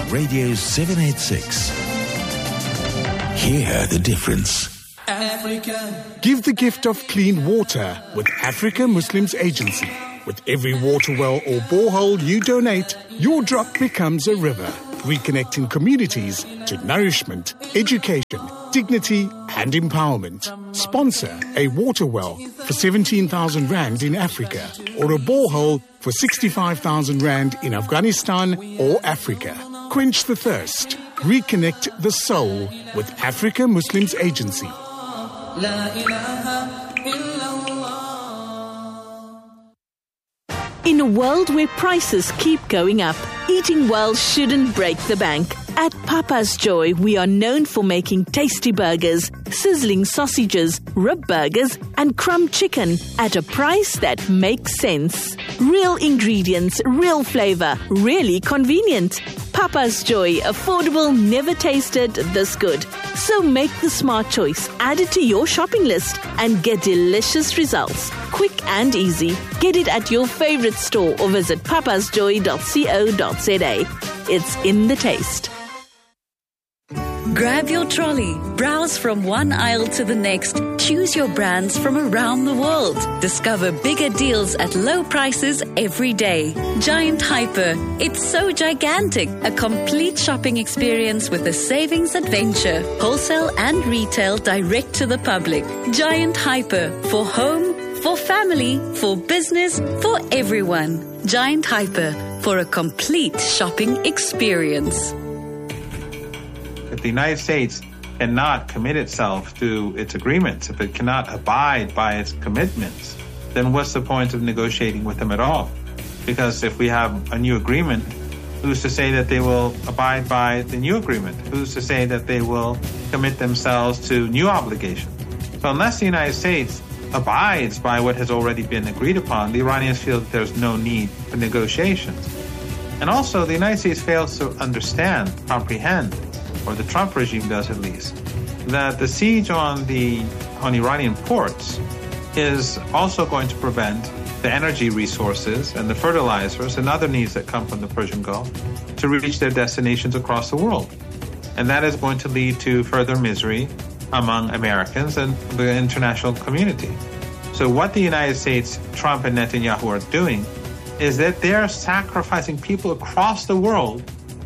Radio 786. Hear the difference. Africa. Give the gift of clean water with Africa Muslims Agency. With every water well or borehole you donate, your drop becomes a river, reconnecting communities to nourishment, education, dignity and empowerment. Sponsor a water well for 17,000 Rand in Africa or a borehole for 65,000 Rand in Afghanistan or Africa. Quench the thirst. Reconnect the soul with Africa Muslims Agency. In a world where prices keep going up, eating well shouldn't break the bank. At Papa's Joy, we are known for making tasty burgers, sizzling sausages, rib burgers, and crumb chicken at a price that makes sense. Real ingredients, real flavor, really convenient. Papa's Joy, affordable, never tasted this good. So make the smart choice, add it to your shopping list, and get delicious results. Quick and easy. Get it at your favorite store or visit papasjoy.co.za. It's in the taste. Grab your trolley, browse from one aisle to the next, choose your brands from around the world. Discover bigger deals at low prices every day. Giant Hyper, it's so gigantic. A complete shopping experience with a savings adventure. Wholesale and retail direct to the public. Giant Hyper, for home, for family, for business, for everyone. Giant Hyper, for a complete shopping experience. If the United States cannot commit itself to its agreements, if it cannot abide by its commitments, then what's the point of negotiating with them at all? Because if we have a new agreement, who's to say that they will abide by the new agreement? Who's to say that they will commit themselves to new obligations? So unless the United States abides by what has already been agreed upon, the Iranians feel that there's no need for negotiations. And also, the United States fails to understand, comprehend, or the Trump regime does at least, that the siege on Iranian ports is also going to prevent the energy resources and the fertilizers and other needs that come from the Persian Gulf to reach their destinations across the world. And that is going to lead to further misery among Americans and the international community. So what the United States, Trump and Netanyahu are doing is that they're sacrificing people across the world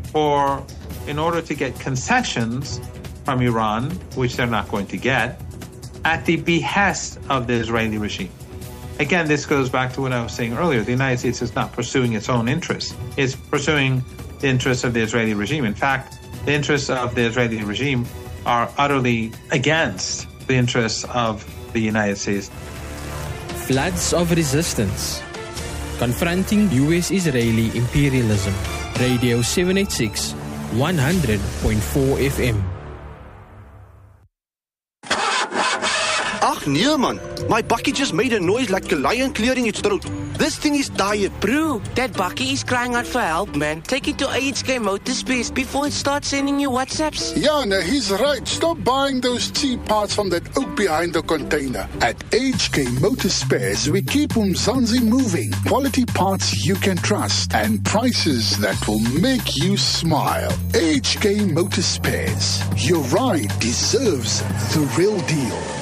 in order to get concessions from Iran, which they're not going to get, at the behest of the Israeli regime. Again, this goes back to what I was saying earlier. The United States is not pursuing its own interests. It's pursuing the interests of the Israeli regime. In fact, the interests of the Israeli regime are utterly against the interests of the United States. Floods of resistance. Confronting U.S.-Israeli imperialism. Radio 786. 100.4 FM. Ach nee man, my bakkie just made a noise like a lion clearing its throat. This thing is tired. Bro, that bakkie is crying out for help, man. Take it to AHK Motorspace before it starts sending you WhatsApps. Yeah, no, he's right. Stop buying those cheap parts from that oak behind the container. At AHK Motorspace, we keep Umzansi moving. Quality parts you can trust and prices that will make you smile. AHK Motorspace. Your ride deserves the real deal.